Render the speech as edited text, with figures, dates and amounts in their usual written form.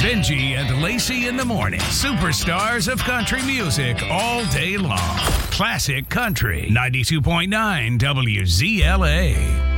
Benji and Lacey in the morning. Superstars of country music all day long. Classic Country 92.9 WZLA.